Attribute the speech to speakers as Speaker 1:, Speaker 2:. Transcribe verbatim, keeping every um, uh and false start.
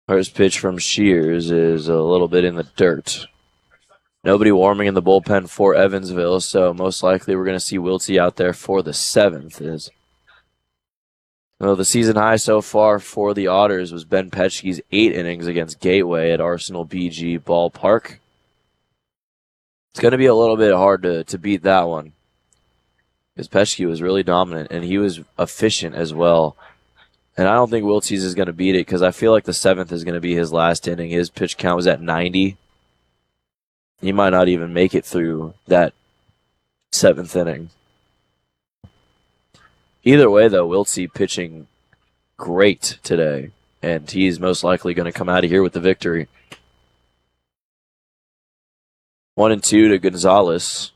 Speaker 1: First pitch from Shears is a little bit in the dirt. Nobody warming in the bullpen for Evansville, so most likely we're going to see Wiltsey out there for the seventh. Is well, the season high so far for the Otters was Ben Petschke's eight innings against Gateway at Arsenal B G Ballpark. It's going to be a little bit hard to, to beat that one because Petschke was really dominant, and he was efficient as well. And I don't think Wiltsey's is going to beat it because I feel like the seventh is going to be his last inning. His pitch count was at ninety. He might not even make it through that seventh inning. Either way, though, Wiltsey pitching great today, and he's most likely going to come out of here with the victory. One and two to Gonzalez.